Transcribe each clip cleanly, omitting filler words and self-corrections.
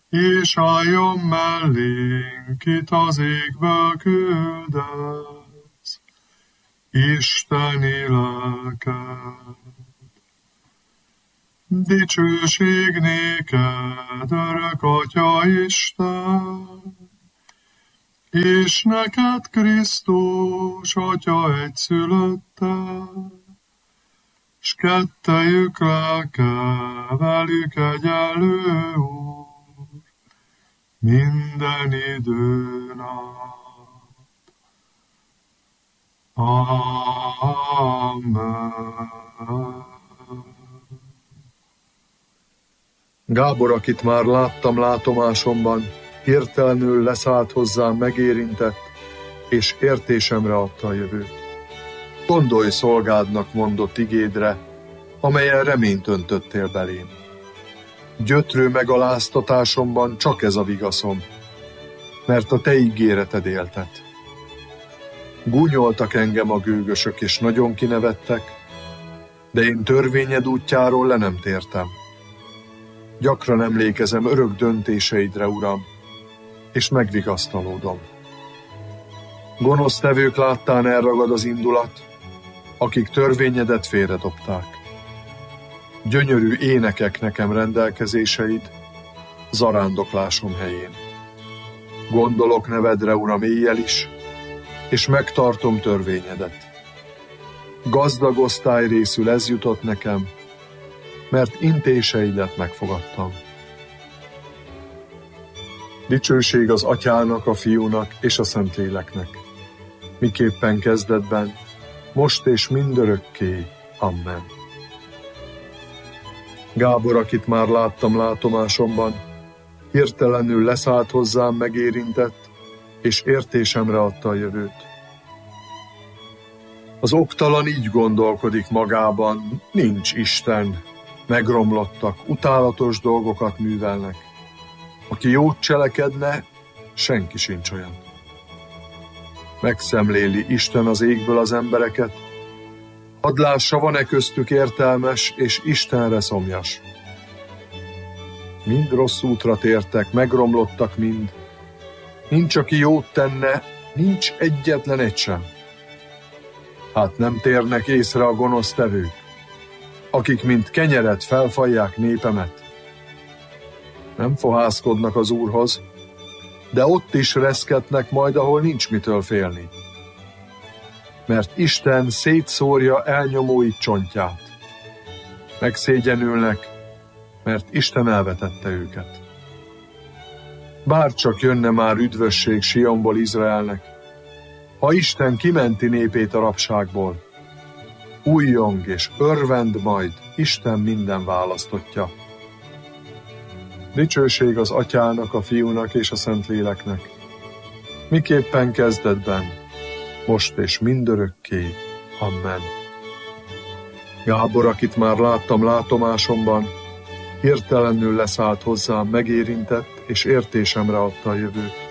és álljon mellénk, kit az égből küldesz, Isteni lelked. Dicsőség néked, örök Atya Isten, és neked Krisztus, Atya egyszülötted, s kettejük lelke velük egyenlő Úr, minden időn át. Amen. Gábor, akit már láttam látomásomban, hirtelenül leszállt hozzám, megérintett, és értésemre adta a jövőt. Gondolj szolgádnak mondott igédre, amelyen reményt öntöttél belém. Gyötrő megaláztatásomban csak ez a vigaszom, mert a te ígéreted éltet. Gúnyoltak engem a gőgösök, és nagyon kinevettek, de én törvényed útjáról le nem tértem. Gyakran emlékezem örök döntéseidre, Uram, és megvigasztalódom. Gonosztevők láttán elragad az indulat, akik törvényedet félredobták. Gyönyörű énekek nekem rendelkezéseid, zarándoklásom helyén. Gondolok nevedre, Uram, éjjel is, és megtartom törvényedet. Gazdag osztály részül ez jutott nekem, mert intéseidet megfogadtam. Dicsőség az Atyának, a Fiúnak és a Szentléleknek, miképpen kezdetben, most és mindörökké. Amen. Gábor, akit már láttam látomásomban, hirtelenül leszállt hozzám, megérintett, és értésemre adta a jövőt. Az oktalan így gondolkodik magában, nincs Isten, megromlottak, utálatos dolgokat művelnek. Aki jót cselekedne, senki sincs olyan. Megszemléli Isten az égből az embereket, hadd lássa, van-e köztük értelmes és Istenre szomjas. Mind rossz útra tértek, megromlottak mind. Nincs, aki jót tenne, nincs egyetlen egy sem. Hát nem térnek észre a gonosztevők, akik mint kenyeret felfalják népemet. Nem fohászkodnak az Úrhoz, de ott is reszketnek majd, ahol nincs mitől félni. Mert Isten szétszórja elnyomói csontját. Megszégyenülnek, mert Isten elvetette őket. Bárcsak jönne már üdvösség Sionból Izraelnek, ha Isten kimenti népét a rabságból, újjong és örvend majd Isten minden választottja. Dicsőség az Atyának, a Fiúnak és a Szentléleknek, miképpen kezdetben, most és mindörökké. Amen. Gábor, akit már láttam látomásomban, hirtelenül leszállt hozzám, megérintett, és értésemre adta a jövőt.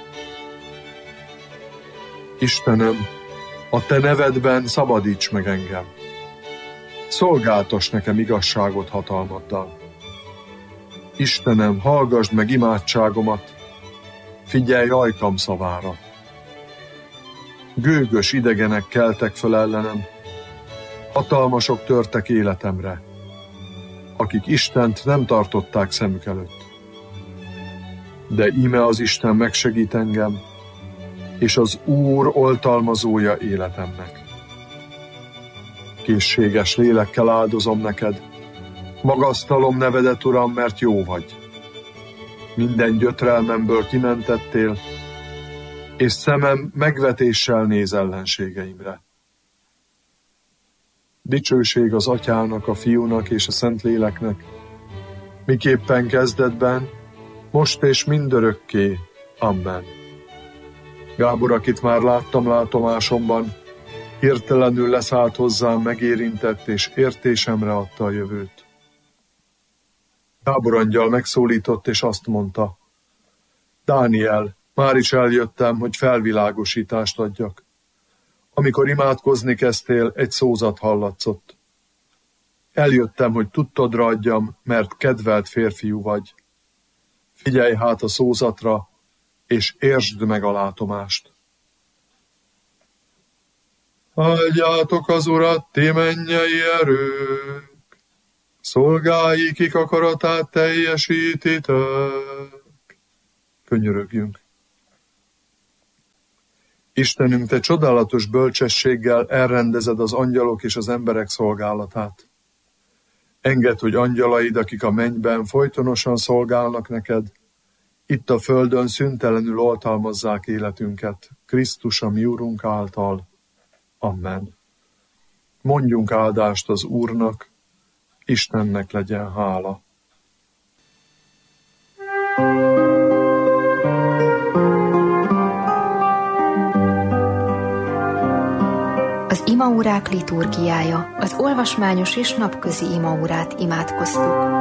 Istenem, a te nevedben szabadíts meg engem. Szolgáltass nekem igazságot hatalmaddal. Istenem, hallgasd meg imádságomat, figyelj ajkam szavára. Gőgös idegenek keltek föl ellenem, hatalmasok törtek életemre, akik Istent nem tartották szemük előtt. De íme az Isten megsegít engem, és az Úr oltalmazója életemnek. Készséges lélekkel áldozom neked, magasztalom nevedet, Uram, mert jó vagy. Minden gyötrelmemből kimentettél, és szemem megvetéssel néz ellenségeimre. Dicsőség az Atyának, a Fiúnak és a Szentléleknek, miképpen kezdetben, most és mindörökké. Amen. Gábor, akit már láttam látomásomban, hirtelenül leszállt hozzám, megérintett, és értésemre adta a jövőt. Gábor angyal megszólított, és azt mondta: Dániel, már is eljöttem, hogy felvilágosítást adjak. Amikor imádkozni kezdtél, egy szózat hallatszott. Eljöttem, hogy tudtodra adjam, mert kedvelt férfiú vagy. Figyelj hát a szózatra, és értsd meg a látomást. Áldjátok az Urat, ti mennyei erők, szolgái, kik akaratát teljesítitek. Könyörögjünk. Istenünk, te csodálatos bölcsességgel elrendezed az angyalok és az emberek szolgálatát. Engedd, hogy angyalaid, akik a mennyben folytonosan szolgálnak neked, itt a földön szüntelenül oltalmazzák életünket, Krisztus a mi Urunk által. Amen. Mondjunk áldást az Úrnak, Istennek legyen hála. Az imaórák liturgiája, az olvasmányos és napközi imaórát imádkoztuk.